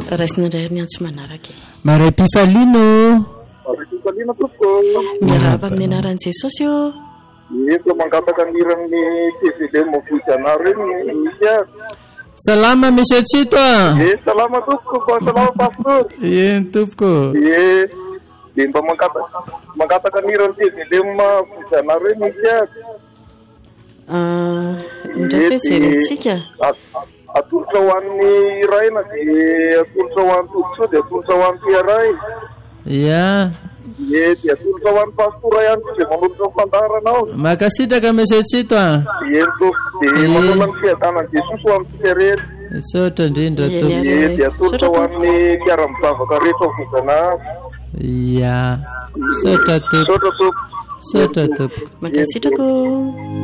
raisina indray ny antso manaraka maray Pifalino Pifalino tompoko miarahaba amin'ny anaran'i Jesosy io eto mangataka aniran'ny TVD Mofijanaro reny misy salama monsieur Chito salama tompoko salama pastor tompoko de mba mangataka aniran'ny TVD Mofijanaro reny misy indray jerentsika atolotra ho an'ny raina dia atolotra ho an'ny tombotsoa dia atolotra ho an'ny piaray dia atolotra ho an'ny pastora ihany koa dia manolotra fandaranao makasitraka monsieur Chito dia manolana ny fiadanan'i Jesosy ho amin'ny tsika rehetra sotra indrindra dia atolotra ho an'ny mpiara-mivavaka rehetra vozana sotra tompoko makasitrako